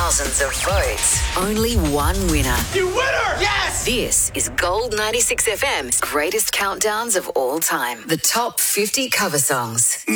thousands of votes, only one winner. You winner! Yes! This is Gold 96 FM's greatest countdowns of all time. The top 50 cover songs.